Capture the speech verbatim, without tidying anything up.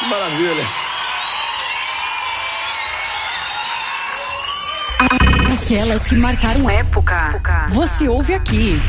maravilha. Aquelas que marcaram época. Você ouve aqui.